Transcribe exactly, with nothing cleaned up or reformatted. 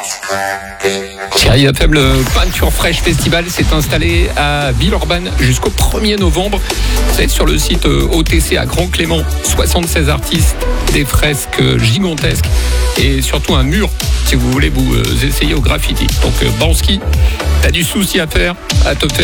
Chérie F M, le Peinture Fraîche Festival s'est installé à Villeurbanne jusqu'au premier novembre. Vous êtes sur le site O T C à Grand Clément, soixante-seize artistes, des fresques gigantesques et surtout un mur si vous voulez vous essayer au graffiti. Donc Bansky, t'as du souci à faire, à te faire